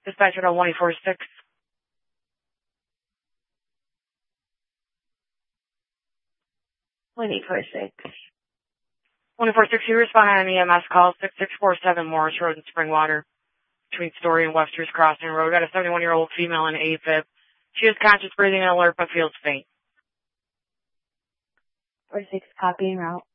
Dispatcher to 146. 146. 146, you respond on an EMS call, 6647 Morris Road in Springwater, between Story and Webster's Crossing Road. Got a 71-year-old female in AFib. She is conscious, breathing, and alert, but feels faint. 46, copy en route.